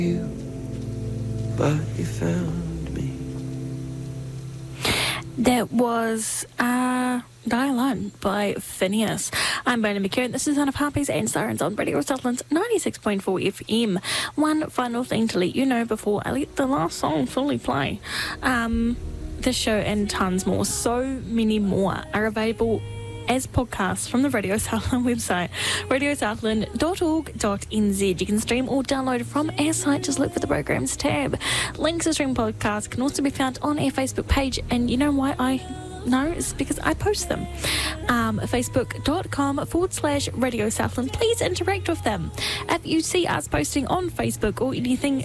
you, but you found me. That was Dial-On by Phineas. I'm Brandon McKeown. This is One of Harpies and Sirens on Radio Southland's 96.4 FM. One final thing to let you know before I let the last song fully play. This show and tons more, so many more, are available as podcasts from the Radio Southland website, radiosouthland.org.nz. You can stream or download from our site. Just look for the programs tab. Links to stream podcasts can also be found on our Facebook page, and you know why I know? It's because I post them. Facebook.com/Radio Southland. Please interact with them. If you see us posting on Facebook or anything